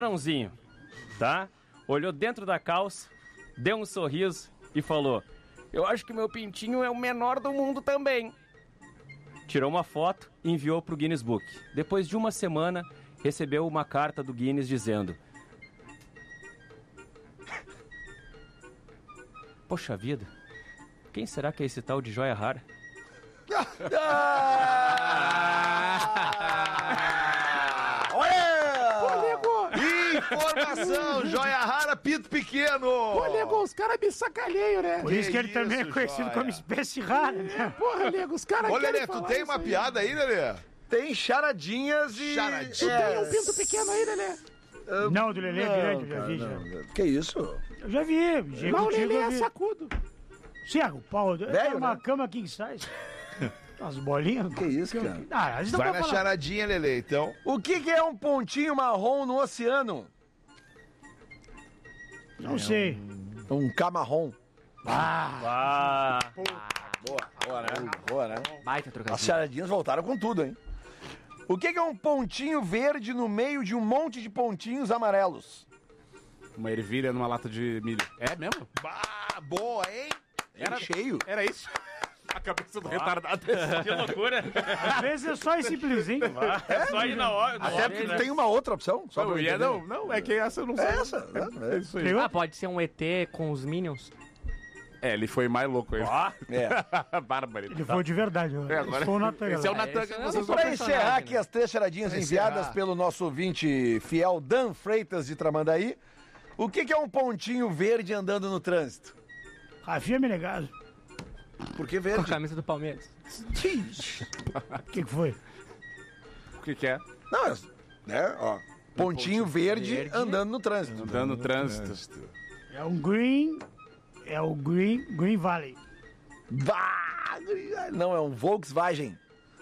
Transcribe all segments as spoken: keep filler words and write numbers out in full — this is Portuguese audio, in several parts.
Barãozinho, tá? Olhou dentro da calça, deu um sorriso e falou: eu acho que meu pintinho é o menor do mundo também. Tirou uma foto e enviou pro Guinness Book. Depois de uma semana, recebeu uma carta do Guinness dizendo: poxa vida, quem será que é esse tal de joia rara? Informação, joia rara, pito pequeno. Pô, Nego, os caras me sacaneiam, né? Por isso que ele isso, também é conhecido joia. como espécie rara, né? Porra, Nego, os caras Ô, querem Lelê, tu falar tem isso uma aí. piada aí, Lelê? Tem charadinhas e... Charadinhas. Tu tem um pinto pequeno aí, Lelê? Não, o do Lelê é Não, grande, eu já cara, vi. Já. não. Que isso? Eu já vi. já Mas o contigo Lelê eu é vi. sacudo. Chega, o pau. É uma né? cama king size. Umas bolinhas. Que isso, cara? Ah, a gente não Vai pode na falar. charadinha, Lelê, então. O que, que é um pontinho marrom no oceano? Não sei. Um camarrom. Ah, Boa, boa, né? Boa, né? Baita As trocadilho. charadinhas voltaram com tudo, hein? O que, que é um pontinho verde no meio de um monte de pontinhos amarelos? Uma ervilha numa lata de milho. É mesmo? Bah, boa, hein? Era cheio. Era isso? A cabeça do retardado. que loucura. Às vezes é só ir simplesinho. É só ir na hora. na Até hora, porque né? tu tem uma outra opção. Só Não, pra eu e é, entender. não, não, é que essa eu não sei. É essa, né? É isso aí. Pegou? Ah, pode ser um E T com os Minions? É, ele foi mais louco aí. É. Bárbaro. Ele foi de verdade. É, agora- Esse foi o Natan. Esse é o Ah, Natan esse que é vocês o vão Pra personagem, encerrar né? aqui as três charadinhas Pra enviadas encerrar. pelo nosso ouvinte fiel Dan Freitas de Tramandaí, o que, que é um pontinho verde andando no trânsito? Rafinha Menegaso. Por que Com a verde? camisa do Palmeiras. O que, que foi? O que que é? Não, é, né, ó. Pontinho verde, verde. andando no trânsito. Andando no trânsito. É um Green. É o Green, Green Valley. Bah, não, é um Volkswagen.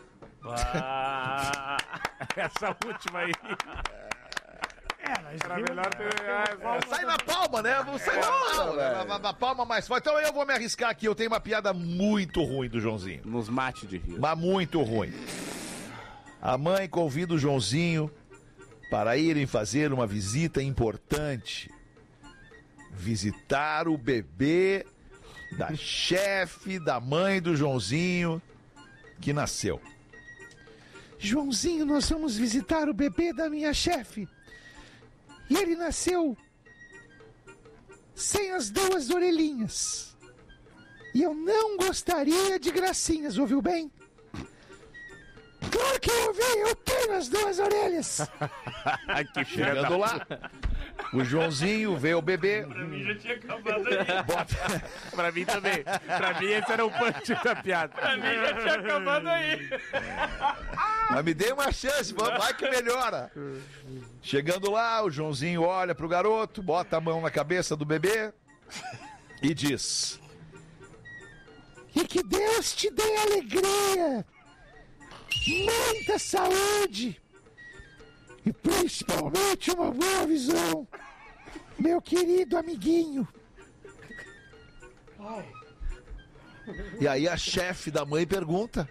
Ah, Essa última aí. É, nós Era vimos- melhor ter... Ah, Sai na palma, né? Vamos sair na palma, né? Na- na, na palma mais forte. Então eu vou me arriscar aqui. Eu tenho uma piada muito ruim do Joãozinho. Nos mate de rir. Mas muito ruim. A mãe convida o Joãozinho para irem fazer uma visita importante. Visitar o bebê da chefe da mãe do Joãozinho que nasceu. Joãozinho, nós vamos visitar o bebê da minha chefe. E ele nasceu sem as duas orelhinhas. E eu não gostaria de gracinhas, ouviu bem? Claro que eu vi, eu tenho as duas orelhas. que Chegando lá, o Joãozinho vê o bebê. pra mim já tinha acabado aí. Bota... Pra mim também. Pra mim esse era o punch da piada. Pra mim já tinha acabado aí. Mas me dê uma chance, vai que melhora. Chegando lá, o Joãozinho olha pro garoto, bota a mão na cabeça do bebê e diz: e que Deus te dê alegria, muita saúde e principalmente uma boa visão, meu querido amiguinho. E aí a chefe da mãe pergunta: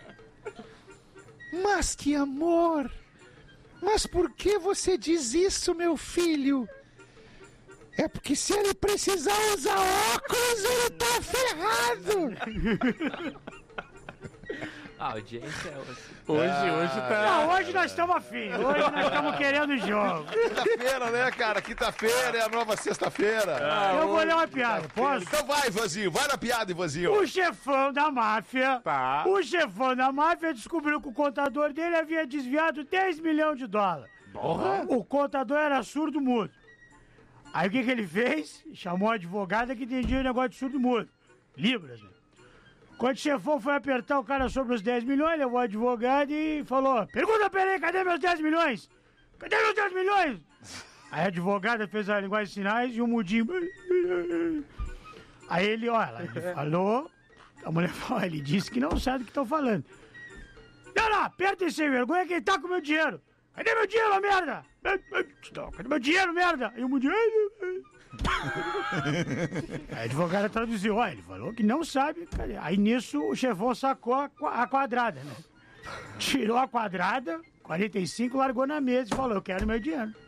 mas que amor! Mas por que você diz isso, meu filho? É porque se ele precisar usar óculos, ele tá ferrado! A audiência é outra. Hoje, hoje tá... Ah, hoje nós estamos afim. Hoje nós estamos querendo jogo. Quinta-feira, né, cara? Quinta-feira é a nova sexta-feira. Eu vou ler uma piada, posso? Então vai, Ivanzinho, vai na piada, Ivanzinho. O chefão da máfia, Tá. o chefão da máfia descobriu que o contador dele havia desviado dez milhões de dólares. O contador era surdo-mudo. Aí o que, que ele fez? Chamou a advogada que entendia o negócio de surdo-mudo. Libras, né? Quando o chefão foi apertar o cara sobre os dez milhões, levou o advogado e falou: pergunta pra ele, cadê meus dez milhões? Cadê meus dez milhões? Aí a advogada fez a linguagem de sinais e o mudinho... Aí ele, olha, ele falou... A mulher falou, ele disse que não sabe o que estão falando. Não, não, aperta esse sem vergonha que ele tá com meu dinheiro. Cadê meu dinheiro, merda? Cadê meu dinheiro, merda? Aí o mudinho... A advogada traduziu, ó, ele falou que não sabe. Cadê? Aí nisso o chefão sacou a, qua- a quadrada, né? Tirou a quadrada, quarenta e cinco, largou na mesa e falou: eu quero meu dinheiro.